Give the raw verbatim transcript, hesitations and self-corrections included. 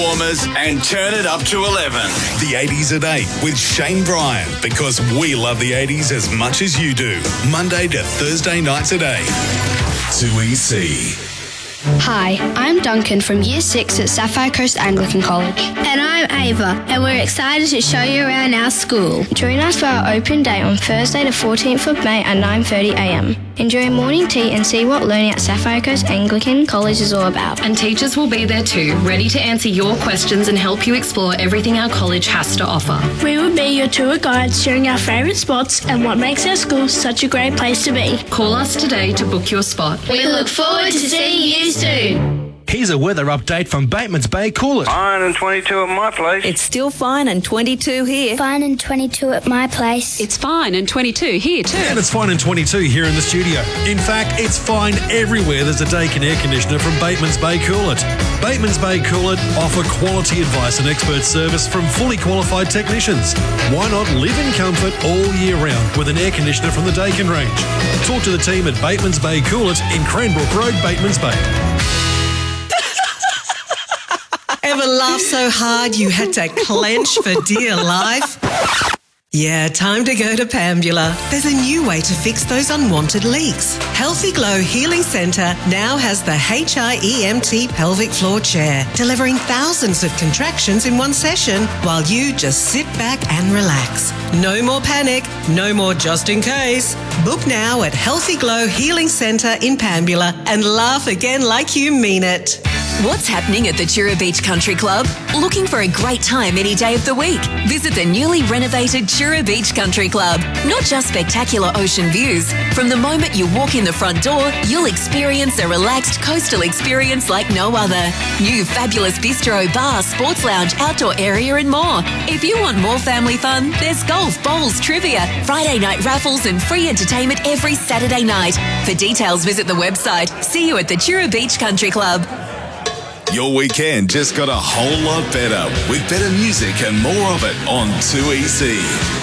Warmers and turn it up to eleven. The eighties at eight with Shane Bryan, because we love the eighties as much as you do. Monday to Thursday nights at eight. two E C. Hi, I'm Duncan from Year six at Sapphire Coast Anglican College. And I'm Ava, and we're excited to show you around our school. Join us for our open day on Thursday the fourteenth of May at nine thirty a m. Enjoy a morning tea and see what learning at Sapphire Coast Anglican College is all about. And teachers will be there too, ready to answer your questions and help you explore everything our college has to offer. We will be your tour guides, sharing our favourite spots and what makes our school such a great place to be. Call us today to book your spot. We look forward to seeing you soon. Here's a weather update from Bateman's Bay Coolett. Fine and twenty-two at my place. It's still fine and twenty-two here. Fine and twenty-two at my place. It's fine and twenty-two here too. And it's fine and twenty-two here in the studio. In fact, it's fine everywhere there's a Daikin air conditioner from Bateman's Bay Coolett. Bateman's Bay Coolett offer quality advice and expert service from fully qualified technicians. Why not live in comfort all year round with an air conditioner from the Daikin range? Talk to the team at Bateman's Bay Coolett in Cranbrook Road, Bateman's Bay. Ever laughed so hard you had to clench for dear life? Yeah, time to go to Pambula. There's a new way to fix those unwanted leaks. Healthy Glow Healing Centre now has the H I E M T pelvic floor chair, delivering thousands of contractions in one session while you just sit back and relax. No more panic, no more just in case. Book now at Healthy Glow Healing Centre in Pambula and laugh again like you mean it. What's happening at the Tura Beach Country Club? Looking for a great time any day of the week? Visit the newly renovated Tura Beach Country Club. Not just spectacular ocean views. From the moment you walk in the front door, you'll experience a relaxed coastal experience like no other. New fabulous bistro, bar, sports lounge, outdoor area and more. If you want more family fun, there's golf, bowls, trivia, Friday night raffles and free entertainment every Saturday night. For details, visit the website. See you at the Tura Beach Country Club. Your weekend just got a whole lot better with better music and more of it on two E C.